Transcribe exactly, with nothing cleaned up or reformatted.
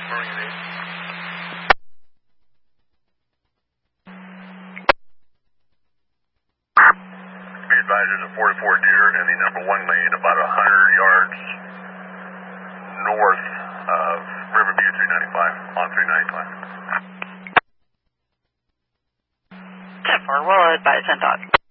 Be advised, there's a forty-four deer in the number one lane about one hundred yards north of Riverview three ninety-five on three ninety-five. ten four, we'll advise and dot.